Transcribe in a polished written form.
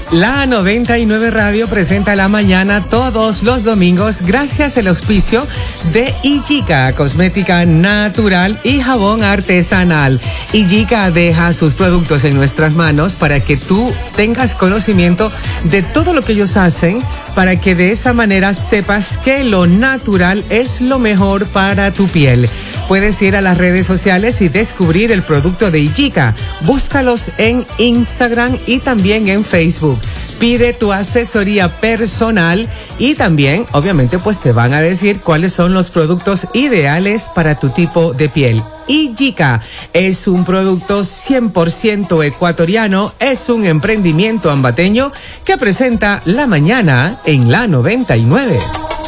La 99 Radio presenta La Mañana todos los domingos gracias al auspicio de Ijica, cosmética natural y jabón artesanal. Ijica deja sus productos en nuestras manos para que tú tengas conocimiento de todo lo que ellos hacen, para que de esa manera sepas que lo natural es lo mejor para tu piel. Puedes ir a las redes sociales y descubrir el producto de Ijica. Búscalos en Instagram y también en Facebook. Pide tu asesoría personal y también, obviamente, pues te van a decir cuáles son los productos ideales para tu tipo de piel. Ijica es un producto 100% ecuatoriano, es un emprendimiento ambateño que presenta La Mañana en la 99.